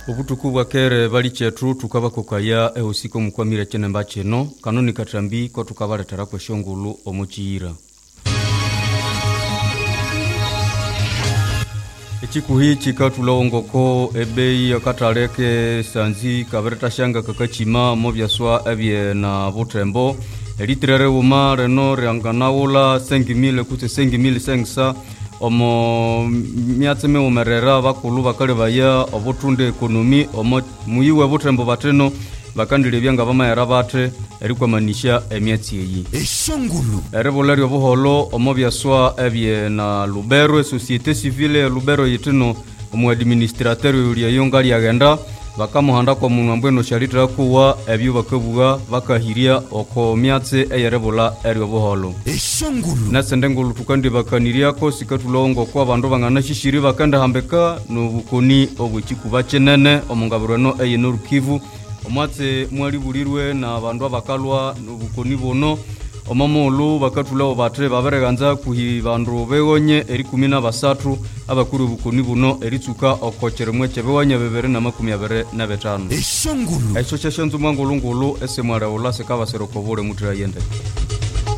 Obutuku bwakere bali chetu tukabakokaya ehosiko mukwamire chenemba cheno kanoni katrambi ko tukabaletera kweshongulu omuchira. Echikuhi chikatulongoko ebei akataleke sanzi kabereta shanga kakachima mobyaswa ebye na butembo elitrere uma reno reanganaula 5000 kute 5500 omo miatseme umerera bakulu bakale baya obutunde ekonomi omo muyiwe butembo bateno bakandile byanga bamayera bate erikwa manisha emiatsi eyi eshongulu erebolari obuholo omo byaswa ebye na Lubero societe civile Lubero yitino omu administrateur yuli ayongali agenda bakamuhanda kwa munwa mbweno sharitra kuwa ebyo bakabuga bakahiria oko miatse eyerebola eryo buholo eshongulu nasendengulu tukandi bakaniria ko sikatulongo kwa bandu bangana shishiri bakanda hambeka no bukoni obwechikuba chenene omungabirano eyenorukivu omwatse mwali bulirwe na bandu abakalwa no bukoni bono omamolu bakatula obatre babereganza kuhi bandu begonye eri 13 abakuru bukoni buno eritsuka okocheremwe chebewanya 225 eshongulu echo cheshonzu mwangulungulu esemwara ulase kabasero kobole mutira yende